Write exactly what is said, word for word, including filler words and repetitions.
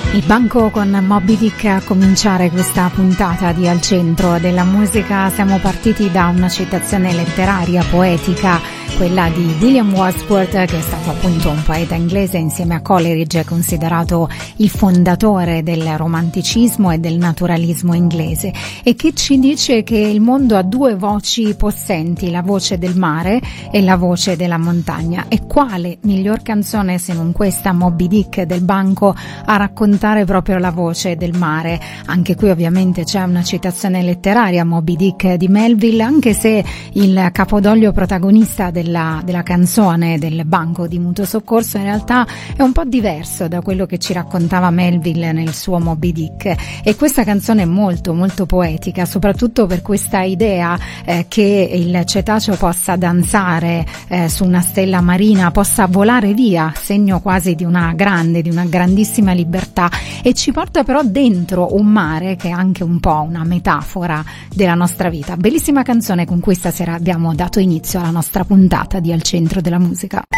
Il banco con Moby Dick a cominciare questa puntata di Al Centro della Musica. Siamo partiti da una citazione letteraria, poetica, quella di William Wordsworth, che è stato appunto un poeta inglese, insieme a Coleridge è considerato il fondatore del romanticismo e del naturalismo inglese, e che ci dice che il mondo ha due voci possenti, la voce del mare e la voce della montagna. E quale miglior canzone se non questa, Moby Dick del banco, a raccontare proprio la voce del mare? Anche qui ovviamente c'è una citazione letteraria, Moby Dick di Melville, anche se il capodoglio protagonista della, della canzone del banco di mutuo soccorso in realtà è un po' diverso da quello che ci raccontava Melville nel suo Moby Dick. E questa canzone è molto molto poetica, soprattutto per questa idea eh, che il cetaceo possa danzare eh, su una stella marina, possa volare via, segno quasi di una grande, di una grandissima libertà, e ci porta però dentro un mare che è anche un po' una metafora della nostra vita. Bellissima canzone con cui stasera abbiamo dato inizio alla nostra puntata di Al Centro della Musica.